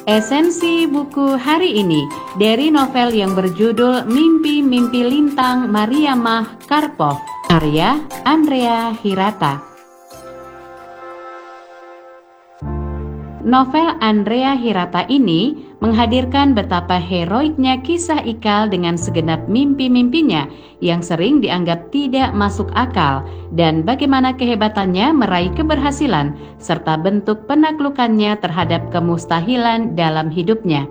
Esensi buku hari ini dari novel yang berjudul Mimpi-Mimpi Lintang Maria Mah Karpov, karya Andrea Hirata. Novel Andrea Hirata ini menghadirkan betapa heroiknya kisah Ikal dengan segenap mimpi-mimpinya yang sering dianggap tidak masuk akal dan bagaimana kehebatannya meraih keberhasilan serta bentuk penaklukannya terhadap kemustahilan dalam hidupnya.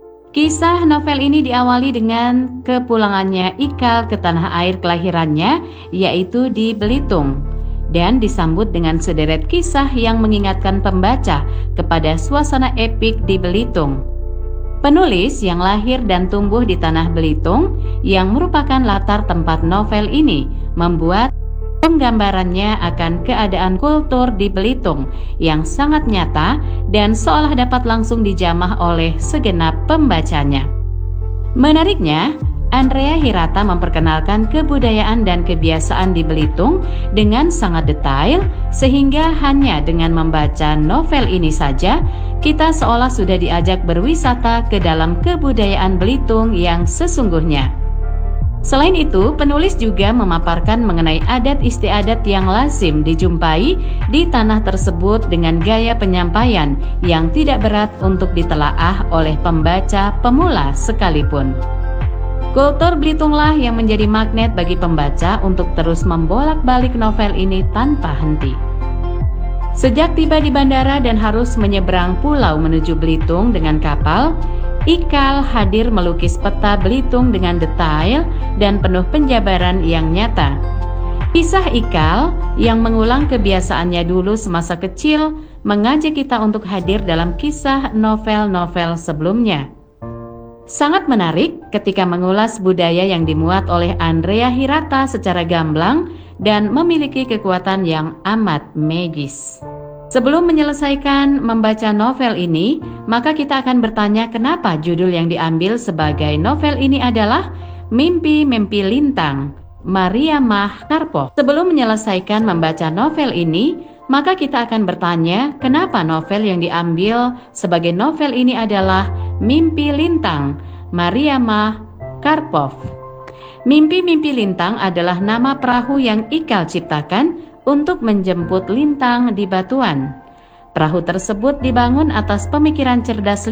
Kisah novel ini diawali dengan kepulangannya Ikal ke tanah air kelahirannya, yaitu di Belitung, dan disambut dengan sederet kisah yang mengingatkan pembaca kepada suasana epik di Belitung. Penulis yang lahir dan tumbuh di tanah Belitung, yang merupakan latar tempat novel ini, membuat penggambarannya akan keadaan kultur di Belitung yang sangat nyata dan seolah dapat langsung dijamah oleh segenap pembacanya. Menariknya, Andrea Hirata memperkenalkan kebudayaan dan kebiasaan di Belitung dengan sangat detail, sehingga hanya dengan membaca novel ini saja, kita seolah sudah diajak berwisata ke dalam kebudayaan Belitung yang sesungguhnya. Selain itu, penulis juga memaparkan mengenai adat istiadat yang lazim dijumpai di tanah tersebut dengan gaya penyampaian yang tidak berat untuk ditelaah oleh pembaca pemula sekalipun. Kultur Belitunglah yang menjadi magnet bagi pembaca untuk terus membolak-balik novel ini tanpa henti. Sejak tiba di bandara dan harus menyeberang pulau menuju Belitung dengan kapal, Ikal hadir melukis peta Belitung dengan detail dan penuh penjabaran yang nyata. Kisah Ikal yang mengulang kebiasaannya dulu semasa kecil mengajak kita untuk hadir dalam kisah novel-novel sebelumnya. Sangat menarik ketika mengulas budaya yang dimuat oleh Andrea Hirata secara gamblang dan memiliki kekuatan yang amat magis. Sebelum menyelesaikan membaca novel ini, maka kita akan bertanya kenapa judul yang diambil sebagai novel ini adalah Mimpi-Mimpi Lintang Maria Mah Karpov. Sebelum menyelesaikan membaca novel ini, maka kita akan bertanya kenapa novel yang diambil sebagai novel ini adalah Mimpi Lintang Maria Mah Karpov. Mimpi-Mimpi Lintang adalah nama perahu yang Ikal ciptakan untuk menjemput lintang di batuan. Perahu tersebut dibangun atas pemikiran cerdas